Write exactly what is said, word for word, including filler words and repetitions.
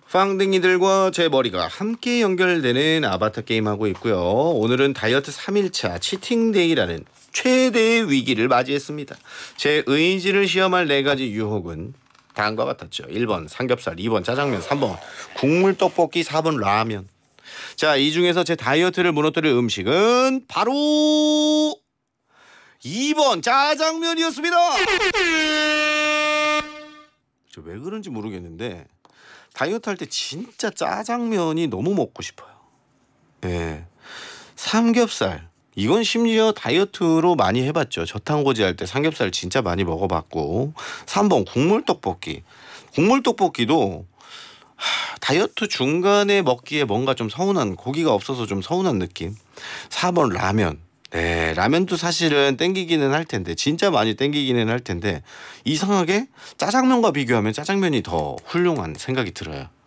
빵댕이들과 제 머리가 함께 연결되는 아바타 게임하고 있고요. 오늘은 다이어트 삼 일차 치팅데이라는 최대의 위기를 맞이했습니다. 제 의지를 시험할 네 가지 유혹은 다음과 같았죠. 일 번 삼겹살, 이 번 짜장면, 삼 번 국물 떡볶이, 사 번 라면. 자, 이 중에서 제 다이어트를 무너뜨릴 음식은 바로 이 번 짜장면이었습니다. 저 왜 그런지 모르겠는데 다이어트 할 때 진짜 짜장면이 너무 먹고 싶어요. 예. 삼겹살. 이건 심지어 다이어트로 많이 해봤죠. 저탄고지 할 때 삼겹살 진짜 많이 먹어봤고. 삼 번 국물떡볶이. 국물떡볶이도 하, 다이어트 중간에 먹기에 뭔가 좀 서운한, 고기가 없어서 좀 서운한 느낌. 사 번 라면. 네, 라면도 사실은 땡기기는 할 텐데, 진짜 많이 땡기기는 할 텐데 이상하게 짜장면과 비교하면 짜장면이 더 훌륭한 생각이 들어요.